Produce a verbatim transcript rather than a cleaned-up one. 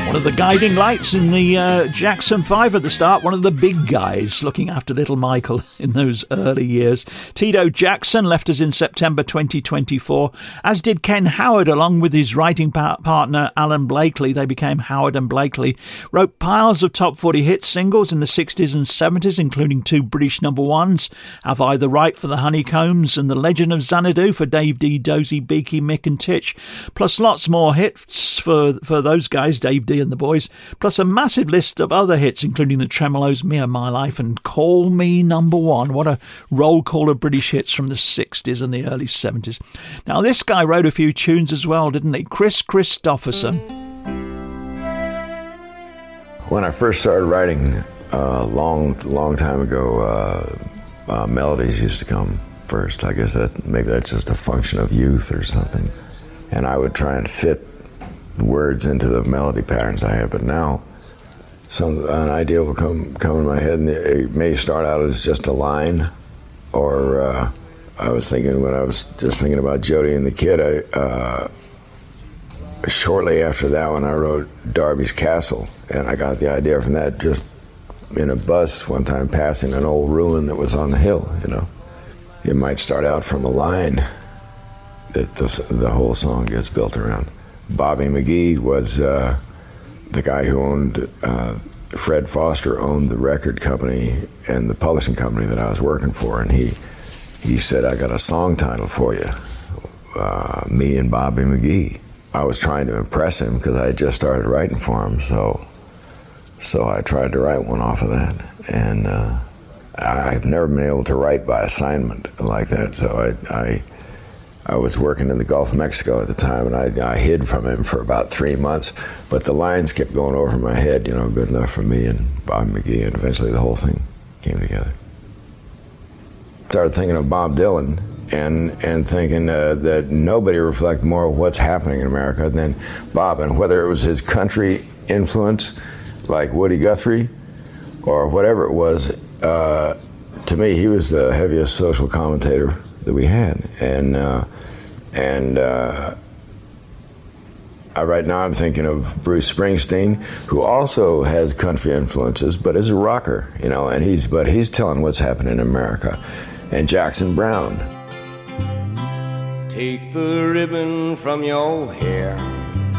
One of the guiding lights in the uh, Jackson five at the start, one of the big guys looking after little Michael in those early years. Tito Jackson left us in September twenty twenty-four, as did Ken Howard, along with his writing pa- partner Alan Blakely. They became Howard and Blakely. Wrote piles of top forty hit singles in the sixties and seventies, including two British number ones, Have I the Right for the Honeycombs and The Legend of Xanadu for Dave D, Dozy, Beaky, Mick and Titch, plus lots more hits for, for those guys, Dave D and the boys, plus a massive list of other hits, including the Tremolos, Me and My Life and Call Me Number One. What a roll call of British hits from the sixties and the early seventies. Now, this guy wrote a few tunes as well, didn't he? Chris Christopherson. When I first started writing a uh, long, long time ago, uh, uh, melodies used to come first. I guess that maybe that's just a function of youth or something. And I would try and fit words into the melody patterns I had, but now some an idea will come come in my head, and it may start out as just a line, or uh, I was thinking when I was just thinking about Jody and the Kid. I, uh, shortly after that one, I wrote Darby's Castle, and I got the idea from that just in a bus one time passing an old ruin that was on the hill. You know, it might start out from a line that the, the whole song gets built around. Bobby McGee was uh, the guy who owned, uh, Fred Foster owned the record company and the publishing company that I was working for, and he he said, I got a song title for you, uh, Me and Bobby McGee. I was trying to impress him because I had just started writing for him, so so I tried to write one off of that, and uh, I've never been able to write by assignment like that, so I, I I was working in the Gulf of Mexico at the time, and I, I hid from him for about three months, but the lines kept going over my head, you know, good enough for me and Bob McGee, and eventually the whole thing came together. Started thinking of Bob Dylan and and thinking uh, that nobody reflected more of what's happening in America than Bob, and whether it was his country influence, like Woody Guthrie, or whatever it was, uh, to me, he was the heaviest social commentator that we had, and uh, and uh, I, right now I'm thinking of Bruce Springsteen, who also has country influences, but is a rocker, you know, and he's but he's telling what's happening in America, and Jackson Browne. Take the ribbon from your hair,